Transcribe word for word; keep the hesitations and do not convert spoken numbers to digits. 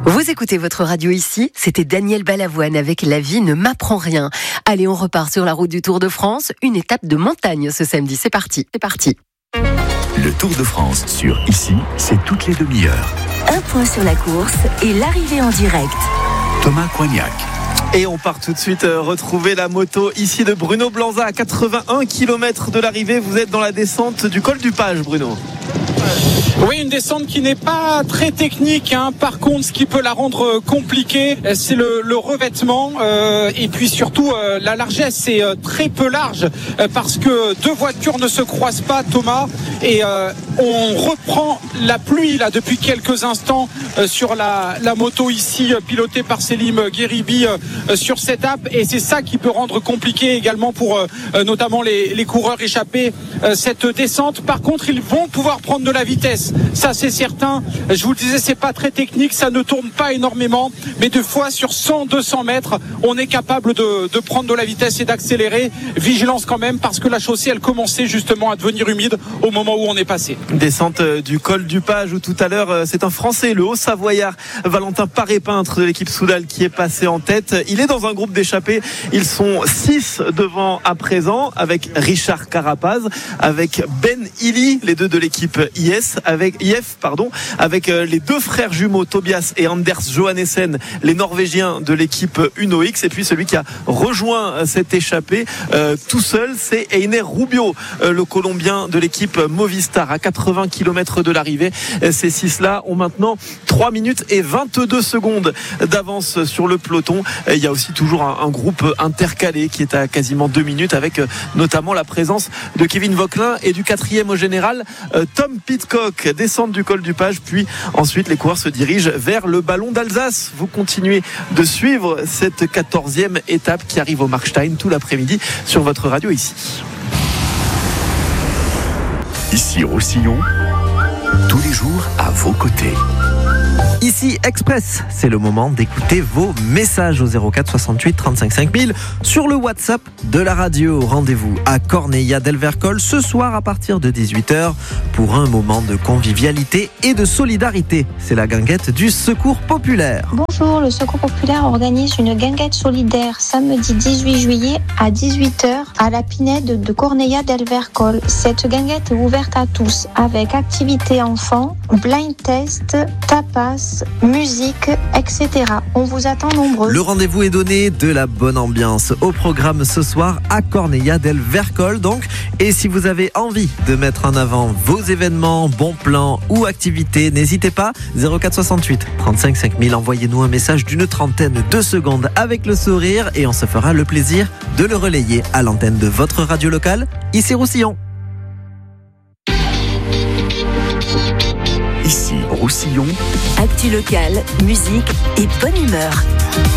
Vous écoutez votre radio ici, c'était Daniel Balavoine avec La vie ne m'apprend rien. Allez, on repart sur la route du Tour de France, une étape de montagne ce samedi. C'est parti, c'est parti. Le Tour de France sur Ici, c'est toutes les demi-heures. Un point sur la course et l'arrivée en direct. Thomas Coignac. Et on part tout de suite retrouver la moto ici de Bruno Blanza à quatre-vingt-un kilomètres de l'arrivée. Vous êtes dans la descente du col du Page, Bruno. Oui, une descente qui n'est pas très technique, hein. Par contre, ce qui peut la rendre compliquée, c'est le, le revêtement euh, et puis surtout euh, la largesse. C'est euh, très peu large euh, parce que deux voitures ne se croisent pas, Thomas, et euh, on reprend la pluie là depuis quelques instants euh, sur la, la moto ici euh, pilotée par Selim Gueribi euh, sur cette app, et c'est ça qui peut rendre compliqué également pour euh, notamment les, les coureurs échappés euh, cette descente. Par contre, ils vont pouvoir prendre de la vitesse, ça c'est certain. Je vous le disais, c'est pas très technique, ça ne tourne pas énormément, mais deux fois sur cent à deux cents mètres, on est capable de, de prendre de la vitesse et d'accélérer. Vigilance quand même, parce que la chaussée elle commençait justement à devenir humide au moment où on est passé. Descente du col du Page où tout à l'heure c'est un Français, le Haut-Savoyard Valentin Paré-Peintre de l'équipe Soudal qui est passé en tête. Il est dans un groupe d'échappés, ils sont six devant à présent, avec Richard Carapaz, avec Ben Illy, les deux de l'équipe I S, avec I F pardon, avec les deux frères jumeaux Tobias et Anders Johannessen, les Norvégiens de l'équipe Uno X, et puis celui qui a rejoint cette échappée euh, tout seul, c'est Einer Rubio, euh, le Colombien de l'équipe Movistar, à quatre-vingts kilomètres de l'arrivée. Ces six-là ont maintenant trois minutes et vingt-deux secondes d'avance sur le peloton. Il y a aussi toujours un, un groupe intercalé qui est à quasiment deux minutes, avec notamment la présence de Kevin Vauquelin et du quatrième au général, euh, Tom Pidcock. Descente du col du Page, puis ensuite les coureurs se dirigent vers le Ballon d'Alsace. Vous continuez de suivre cette quatorzième étape qui arrive au Markstein tout l'après-midi sur votre radio ici. Ici Roussillon, tous les jours à vos côtés. Ici Express, c'est le moment d'écouter vos messages au zéro quatre soixante-huit trente-cinq cinq mille sur le WhatsApp de la radio. Rendez-vous à Corneilla d'Elvercol ce soir à partir de dix-huit heures pour un moment de convivialité et de solidarité. C'est la guinguette du Secours Populaire. Bonjour, le Secours Populaire organise une guinguette solidaire samedi dix-huit juillet à dix-huit heures à la Pinède de Corneilla d'Elvercol. Cette guinguette est ouverte à tous avec activités enfants, blind test, tapas, musique, et cetera. On vous attend nombreux. Le rendez-vous est donné, de la bonne ambiance au programme ce soir à Corneilla d'Elvercol donc. Et si vous avez envie de mettre en avant vos événements, bons plans ou activités, n'hésitez pas, zéro quatre soixante-huit trente-cinq cinq mille, envoyez-nous un message d'une trentaine de secondes avec le sourire et on se fera le plaisir de le relayer à l'antenne de votre radio locale, ici Roussillon. Ici Roussillon. Actu locale, musique et bonne humeur.